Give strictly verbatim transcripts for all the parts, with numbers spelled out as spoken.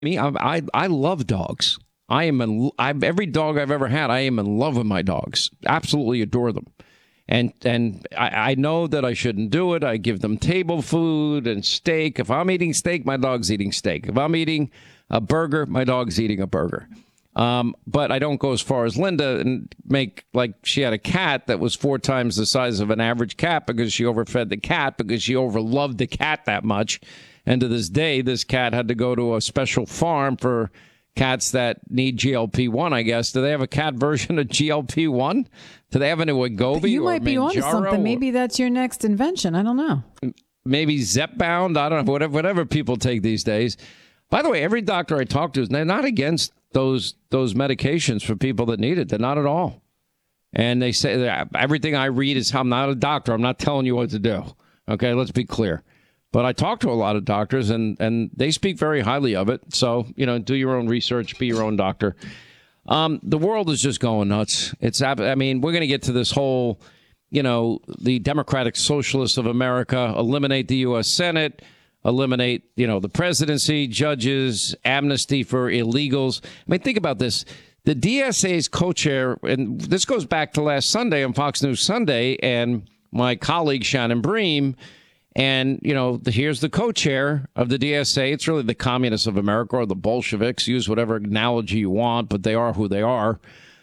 me, I, I, I love dogs. I am in, I've, every dog I've ever had, I am in love with my dogs. Absolutely adore them. And and I, I know that I shouldn't do it. I give them table food and steak. If I'm eating steak, my dog's eating steak. If I'm eating a burger, my dog's eating a burger. Um, but I don't go as far as Linda and make like she had a cat that was four times the size of an average cat because she overfed the cat, because she overloved the cat that much. And to this day, this cat had to go to a special farm for cats that need G L P one, I guess. Do they have a cat version of G L P one? Do they have any Wegovy? You might or be onto Manjaro something. or Maybe that's your next invention. I don't know. Maybe Zepbound. I don't know. Whatever, whatever people take these days. By the way, every doctor I talk to is not against those those medications for people that need it. They're not at all. And they say that everything I read is, I'm not a doctor. I'm not telling you what to do. Okay, let's be clear. But I talk to a lot of doctors, and, and they speak very highly of it. So, you know, do your own research, be your own doctor. Um, the world is just going nuts. It's, I mean, we're going to get to this whole, you know, the Democratic Socialists of America, eliminate the U S Senate, eliminate, you know, the presidency, judges, amnesty for illegals. I mean, think about this. The D S A's co-chair, and this goes back to last Sunday on Fox News Sunday, and my colleague Shannon Bream. And, you know, the, here's the co-chair of the D S A. It's really the communists of America, or the Bolsheviks. Use whatever analogy you want, but they are who they are.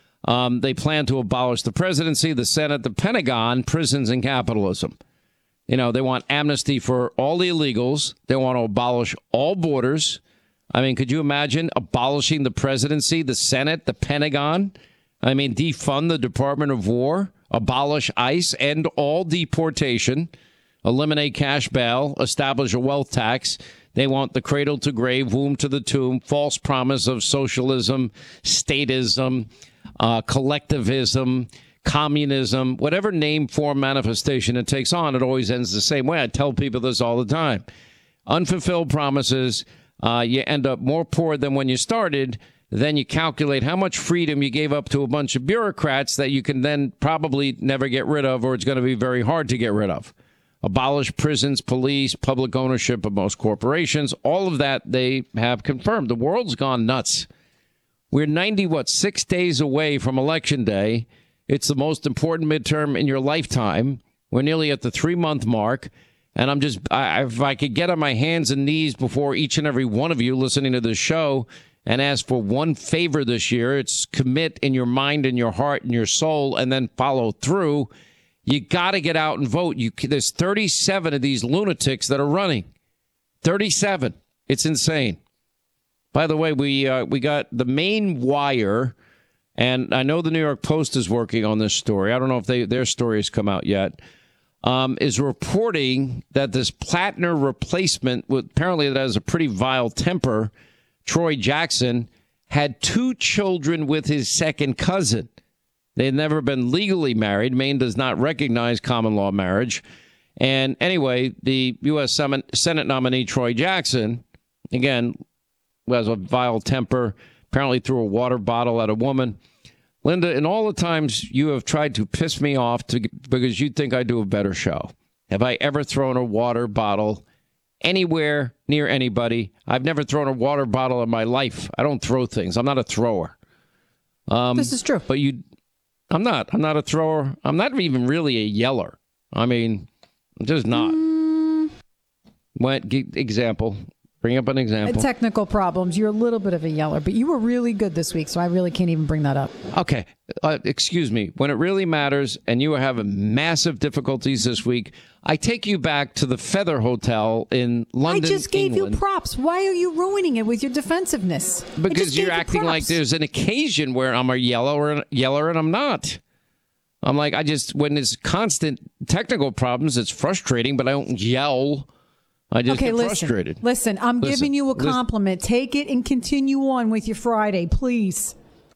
Um, they plan to abolish the presidency, the Senate, the Pentagon, prisons, and capitalism. You know, they want amnesty for all the illegals. They want to abolish all borders. I mean, could you imagine abolishing the presidency, the Senate, the Pentagon? I mean, defund the Department of War, abolish ICE, end all deportation, eliminate cash bail, establish a wealth tax. They want the cradle to grave, womb to the tomb, false promise of socialism, statism, uh, collectivism, communism, whatever name, form, manifestation it takes on, it always ends the same way. I tell people this all the time. Unfulfilled promises, uh, you end up more poor than when you started. Then you calculate how much freedom you gave up to a bunch of bureaucrats that you can then probably never get rid of, or it's going to be very hard to get rid of. Abolish prisons, police, public ownership of most corporations. All of that they have confirmed. The world's gone nuts. We're ninety, what, six days away from Election Day. It's the most important midterm in your lifetime. We're nearly at the three-month mark. And I'm just, I, if I could get on my hands and knees before each and every one of you listening to this show and ask for one favor this year, it's commit in your mind and your heart and your soul and then follow through. You got to get out and vote. You, there's thirty-seven of these lunatics that are running. thirty-seven. It's insane. By the way, we uh, we got the Maine Wire, and I know the New York Post is working on this story. I don't know if they, their story has come out yet. Um, is reporting that this Plattner replacement, with, apparently that has a pretty vile temper, Troy Jackson, had two children with his second cousin. They had never been legally married. Maine does not recognize common law marriage. And anyway, the U S Senate nominee, Troy Jackson, again, who has a vile temper, apparently threw a water bottle at a woman. Linda, in all the times you have tried to piss me off to, because you think I do a better show, have I ever thrown a water bottle anywhere near anybody? I've never thrown a water bottle in my life. I don't throw things. I'm not a thrower. Um, this is true. But you... I'm not. I'm not a thrower. I'm not even really a yeller. I mean, I'm just not. Mm. What example? Bring up an example. Technical problems. You're a little bit of a yeller, but you were really good this week, so I really can't even bring that up. Okay. Uh, excuse me. When it really matters, and you are having massive difficulties this week, I take you back to the Feather Hotel in London, I just gave England. you props. Why are you ruining it with your defensiveness? Because you're acting you like there's an occasion where I'm a yeller, yeller and I'm not. I'm like, I just, when there's constant technical problems, it's frustrating, but I don't yell. I just okay, get listen, frustrated. Listen, I'm listen, giving you a compliment. Listen. Take it and continue on with your Friday, please.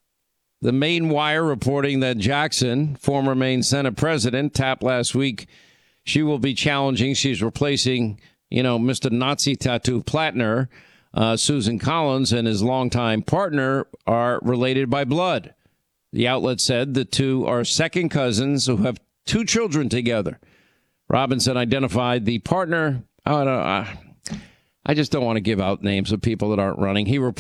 The Maine Wire reporting that Jackson, former Maine Senate president, tapped last week. She will be challenging. She's replacing, you know, Mister Nazi Tattoo Plattner. Uh, Susan Collins and his longtime partner are related by blood. The outlet said the two are second cousins who have two children together. Robinson identified the partner. Oh, no, uh, I just don't want to give out names of people that aren't running. He